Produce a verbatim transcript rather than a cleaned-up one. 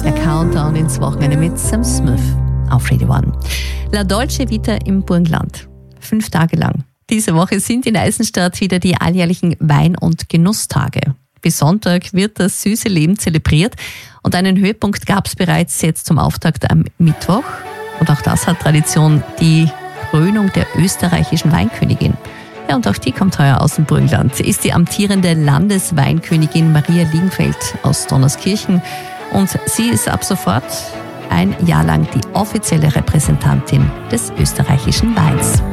Der Countdown ins Wochenende mit Sam Smith auf Radio One. La Dolce Vita im Burgenland. Fünf Tage lang. Diese Woche sind in Eisenstadt wieder die alljährlichen Wein- und Genusstage. Bis Sonntag wird das süße Leben zelebriert und einen Höhepunkt gab es bereits jetzt zum Auftakt am Mittwoch. Und auch das hat Tradition, die Krönung der österreichischen Weinkönigin. Ja, und auch die kommt heuer aus dem Burgenland. Sie ist die amtierende Landesweinkönigin Maria Liegenfeld aus Donauskirchen und sie ist ab sofort ein Jahr lang die offizielle Repräsentantin des österreichischen Weins.